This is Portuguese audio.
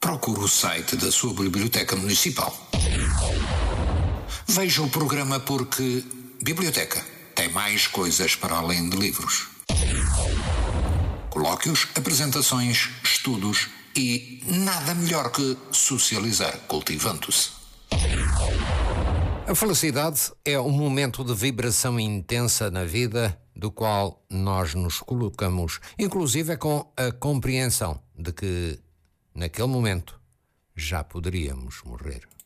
procure o site da sua biblioteca municipal. Veja o programa porque biblioteca tem mais coisas para além de livros. Colóquios, apresentações, estudos e nada melhor que socializar cultivando-se. A felicidade é um momento de vibração intensa na vida do qual nós nos colocamos, inclusive com a compreensão de que, naquele momento, já poderíamos morrer.